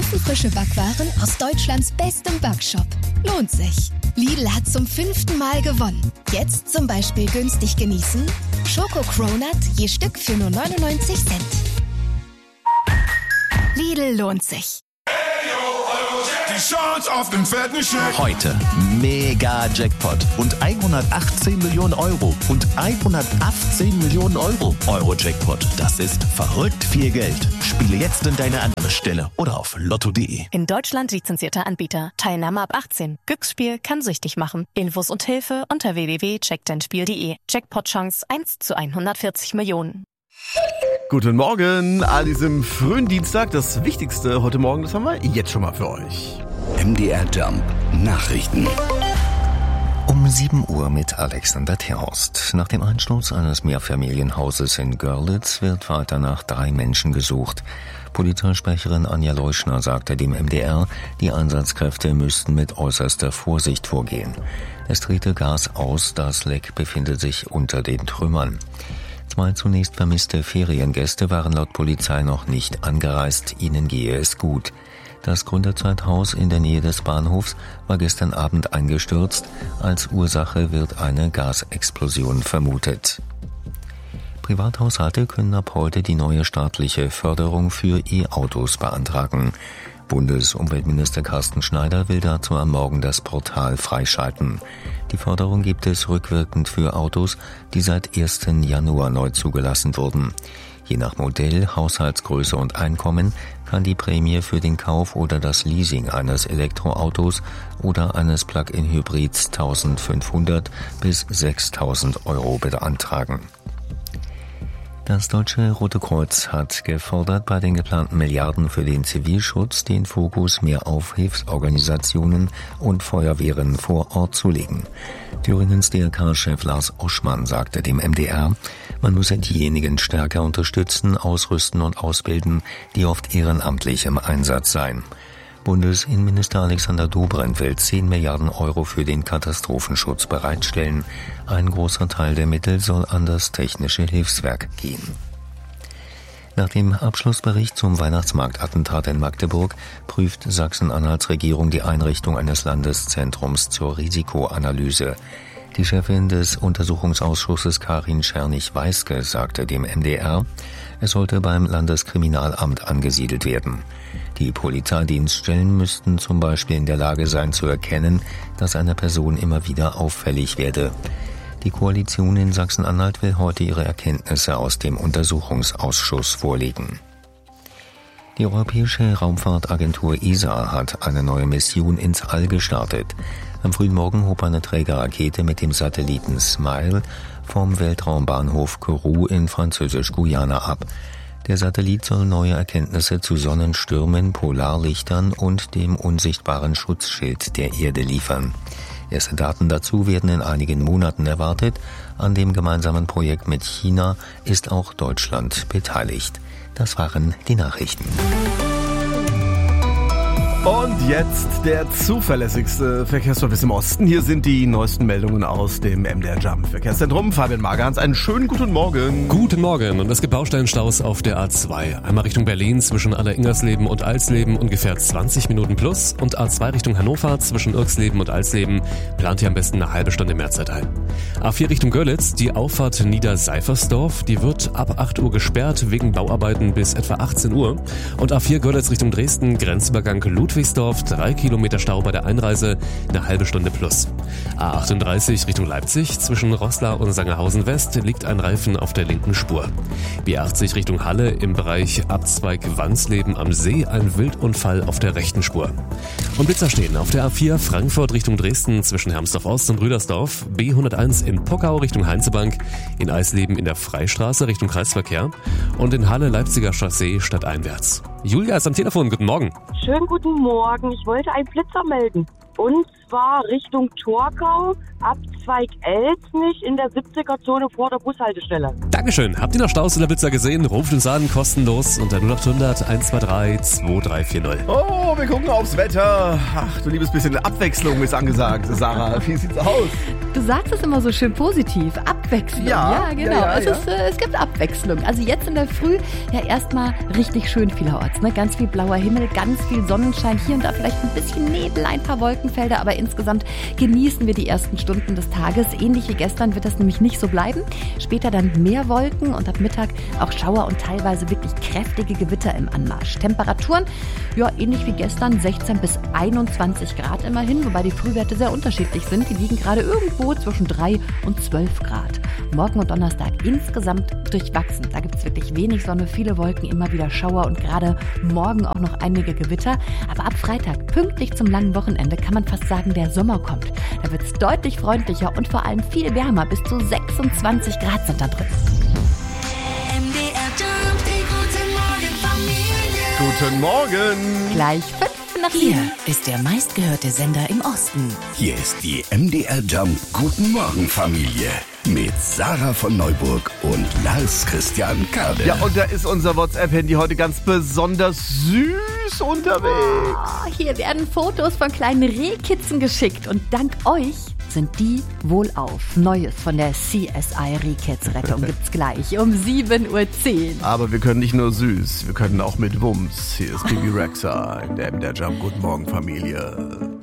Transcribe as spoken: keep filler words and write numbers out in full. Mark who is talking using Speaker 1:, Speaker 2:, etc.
Speaker 1: ofenfrische Backwaren aus Deutschlands bestem Backshop. Lohnt sich. Lidl hat zum fünften Mal gewonnen. Jetzt zum Beispiel günstig genießen: Schoko-Cronut je Stück für nur neunundneunzig Cent. Lidl lohnt sich.
Speaker 2: Die Chance auf den fetten Scheck.
Speaker 3: Heute Mega Jackpot und hundertachtzehn Millionen Euro und hundertachtzehn Millionen Euro. Euro-Jackpot, das ist verrückt viel Geld. Spiele jetzt in deine andere Stelle oder auf lotto punkt de.
Speaker 4: In Deutschland lizenzierter Anbieter. Teilnahme ab achtzehn. Glücksspiel kann süchtig machen. Infos und Hilfe unter w w w punkt check dein spiel punkt de. Jackpot-Chance eins zu hundertvierzig Millionen.
Speaker 5: Guten Morgen an diesem frühen Dienstag. Das Wichtigste heute Morgen, das haben wir jetzt schon mal für euch.
Speaker 6: M D R Jump Nachrichten.
Speaker 7: Um sieben Uhr mit Alexander Terhorst. Nach dem Einsturz eines Mehrfamilienhauses in Görlitz wird weiter nach drei Menschen gesucht. Polizeisprecherin Anja Leuschner sagte dem M D R, die Einsatzkräfte müssten mit äußerster Vorsicht vorgehen. Es trete Gas aus, das Leck befindet sich unter den Trümmern. Zwei zunächst vermisste Feriengäste waren laut Polizei noch nicht angereist, ihnen gehe es gut. Das Gründerzeithaus in der Nähe des Bahnhofs war gestern Abend eingestürzt. Als Ursache wird eine Gasexplosion vermutet. Privathaushalte können ab heute die neue staatliche Förderung für E-Autos beantragen. Bundesumweltminister Carsten Schneider will dazu am Morgen das Portal freischalten. Die Förderung gibt es rückwirkend für Autos, die seit ersten Januar neu zugelassen wurden. Je nach Modell, Haushaltsgröße und Einkommen kann die Prämie für den Kauf oder das Leasing eines Elektroautos oder eines Plug-in-Hybrids eintausendfünfhundert bis sechstausend Euro beantragen. Das Deutsche Rote Kreuz hat gefordert, bei den geplanten Milliarden für den Zivilschutz den Fokus mehr auf Hilfsorganisationen und Feuerwehren vor Ort zu legen. Thüringens D R K-Chef Lars Oschmann sagte dem M D R, man müsse diejenigen stärker unterstützen, ausrüsten und ausbilden, die oft ehrenamtlich im Einsatz seien. Bundesinnenminister Alexander Dobrindt will zehn Milliarden Euro für den Katastrophenschutz bereitstellen. Ein großer Teil der Mittel soll an das technische Hilfswerk gehen. Nach dem Abschlussbericht zum Weihnachtsmarktattentat in Magdeburg prüft Sachsen-Anhalts Regierung die Einrichtung eines Landeszentrums zur Risikoanalyse. Die Chefin des Untersuchungsausschusses Karin Schernig-Weiske sagte dem M D R, es sollte beim Landeskriminalamt angesiedelt werden. Die Polizeidienststellen müssten zum Beispiel in der Lage sein zu erkennen, dass eine Person immer wieder auffällig werde. Die Koalition in Sachsen-Anhalt will heute ihre Erkenntnisse aus dem Untersuchungsausschuss vorlegen. Die Europäische Raumfahrtagentur E S A hat eine neue Mission ins All gestartet. Am frühen Morgen hob eine Trägerrakete mit dem Satelliten SMILE vom Weltraumbahnhof Kourou in Französisch-Guyana ab. Der Satellit soll neue Erkenntnisse zu Sonnenstürmen, Polarlichtern und dem unsichtbaren Schutzschild der Erde liefern. Erste Daten dazu werden in einigen Monaten erwartet. An dem gemeinsamen Projekt mit China ist auch Deutschland beteiligt. Das waren die Nachrichten.
Speaker 5: Und jetzt der zuverlässigste Verkehrsservice im Osten. Hier sind die neuesten Meldungen aus dem M D R Jump Verkehrszentrum. Fabian Magerhans, einen schönen guten Morgen.
Speaker 8: Guten Morgen. Und es gibt Baustellenstaus auf der A zwei. Einmal Richtung Berlin zwischen Aller-Ingersleben und Alsleben ungefähr zwanzig Minuten plus. Und A zwei Richtung Hannover zwischen Irksleben und Alsleben plant ihr am besten eine halbe Stunde mehr Zeit ein. A vier Richtung Görlitz, die Auffahrt Niederseifersdorf, die wird ab acht Uhr gesperrt wegen Bauarbeiten bis etwa achtzehn Uhr. Und A vier Görlitz Richtung Dresden, Grenzübergang Ludwigsdorf, drei Kilometer Stau bei der Einreise, eine halbe Stunde plus. A achtunddreißig Richtung Leipzig, zwischen Roßla und Sangerhausen West liegt ein Reifen auf der linken Spur. B achtzig Richtung Halle im Bereich Abzweig Wansleben am See, ein Wildunfall auf der rechten Spur. Und Blitzer stehen auf der A vier Frankfurt Richtung Dresden, zwischen Hermsdorf Ost und Rüdersdorf, B hunderteins in Pockau Richtung Heinzebank, in Eisleben in der Freistraße Richtung Kreisverkehr und in Halle Leipziger Chaussee stadteinwärts. Julia ist am Telefon, guten Morgen.
Speaker 9: Schönen guten Morgen, ich wollte einen Blitzer melden. Und zwar Richtung Torgau, Abzweig Elsnich in der siebziger-Zone vor der Bushaltestelle.
Speaker 8: Dankeschön. Habt ihr noch Staus in der Blitzer gesehen? Ruft uns an, kostenlos unter null acht hundert eins zwei drei zwei drei vier null.
Speaker 5: Oh, wir gucken aufs Wetter. Ach, du liebes bisschen Abwechslung ist angesagt. Sarah, wie sieht's aus?
Speaker 10: Du sagst es immer so schön positiv. Abwechslung.
Speaker 5: Ja,
Speaker 10: ja genau.
Speaker 5: Ja, ja,
Speaker 10: es,
Speaker 5: ja.
Speaker 10: Ist, äh, es gibt Abwechslung. Also jetzt in der Früh ja erstmal richtig schön vielerorts. Ne? Ganz viel blauer Himmel, ganz viel Sonnenschein. Hier und da vielleicht ein bisschen Nebel, ein paar Wolkenfelder. Aber insgesamt genießen wir die ersten Stunden des Tages. Ähnlich wie gestern wird das nämlich nicht so bleiben. Später dann mehr Wolken und ab Mittag auch Schauer und teilweise wirklich kräftige Gewitter im Anmarsch. Temperaturen, ja ähnlich wie gestern, sechzehn bis einundzwanzig Grad immerhin. Wobei die Frühwerte sehr unterschiedlich sind. Die liegen gerade irgendwo zwischen drei und zwölf Grad. Morgen und Donnerstag insgesamt durchwachsen. Da gibt es wirklich wenig Sonne, viele Wolken, immer wieder Schauer und gerade morgen auch noch einige Gewitter. Aber ab Freitag, pünktlich zum langen Wochenende, kann man fast sagen, der Sommer kommt. Da wird es deutlich freundlicher und vor allem viel wärmer. Bis zu sechsundzwanzig Grad sind da drin.
Speaker 5: Guten Morgen.
Speaker 10: Gleich fünf nach
Speaker 11: Hier
Speaker 10: sieben.
Speaker 11: ist der meistgehörte Sender im Osten.
Speaker 6: Hier ist die M D R Jump Guten Morgen Familie mit Sarah von Neuburg und Lars Christian Kade.
Speaker 5: Ja, und da ist unser WhatsApp-Handy heute ganz besonders süß unterwegs.
Speaker 10: Oh, hier werden Fotos von kleinen Rehkitzen geschickt und dank euch sind die wohlauf. Neues von der C S I Rehkitzrettung gibt's gleich um sieben Uhr zehn.
Speaker 5: Aber wir können nicht nur süß, wir können auch mit Wumms. Hier ist Bibi Rexa in der M D R Jump Guten Morgen Familie.